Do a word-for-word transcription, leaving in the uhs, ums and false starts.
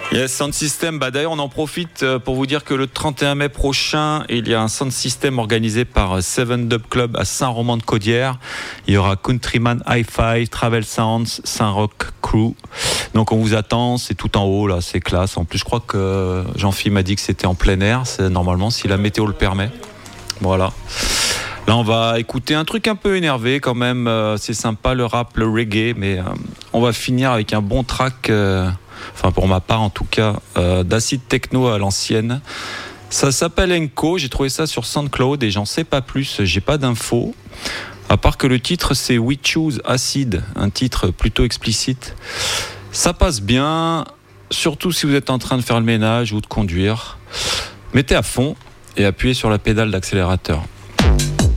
Yes, Sound System. Bah d'ailleurs, on en profite pour vous dire que le trente et un mai prochain, il y a un Sound System organisé par Seven Dub Club à Saint-Roman-de-Caudière. Il y aura Countryman Hi-Fi, Travel Sounds, Saint-Roch Crew. Donc on vous attend, c'est tout en haut là, c'est classe. En plus, je crois que Jean-Philippe m'a dit que c'était en plein air, c'est normalement si la météo le permet. Voilà. Là, on va écouter un truc un peu énervé quand même. Euh, c'est sympa le rap, le reggae, mais euh, on va finir avec un bon track. Euh, Enfin, pour ma part, en tout cas, euh, d'acid techno à l'ancienne. Ça s'appelle Enco. J'ai trouvé ça sur SoundCloud et j'en sais pas plus. J'ai pas d'infos. À part que le titre, c'est We Choose Acid, un titre plutôt explicite. Ça passe bien, surtout si vous êtes en train de faire le ménage ou de conduire. Mettez à fond et appuyez sur la pédale d'accélérateur.